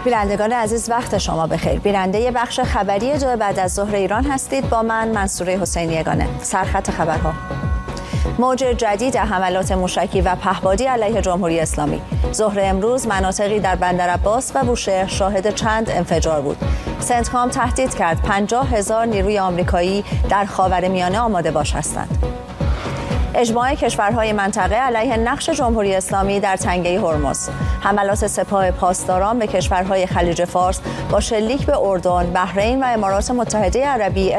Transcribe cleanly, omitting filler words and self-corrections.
بینندگان عزیز وقت شما بخیر. بیننده بخش خبری 2 بعد از ظهر ایران هستید با من منصوره حسینی یگانه. سرخط خبرها: موج جدید حملات موشکی و پهپادی علیه جمهوری اسلامی. ظهر امروز مناطقی در بندرعباس و بوشهر شاهد چند انفجار بود. سنتکام تهدید کرد 50,000 نیروی آمریکایی در خاورمیانه آماده باش هستند. اجماع کشورهای منطقه علیه نقش جمهوری اسلامی در تنگه هرمز. حملات سپاه پاسداران به کشورهای خلیج فارس با شلیک به اردن، بحرین و امارات متحده عربی